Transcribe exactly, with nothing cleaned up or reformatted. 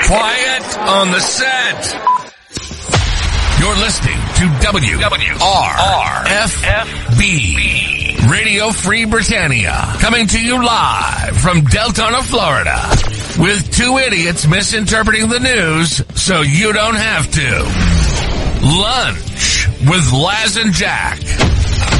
Quiet on the set. You're listening to W R F B Radio Free Britannia, coming to you live from Deltona, Florida, with two idiots misinterpreting the news so you don't have to. Lunch with Laz and Jack.